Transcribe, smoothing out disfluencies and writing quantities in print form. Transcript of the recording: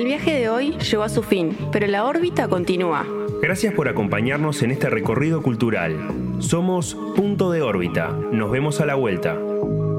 El viaje de hoy llegó a su fin, pero la órbita continúa. Gracias por acompañarnos en este recorrido cultural. Somos Punto de Órbita. Nos vemos a la vuelta.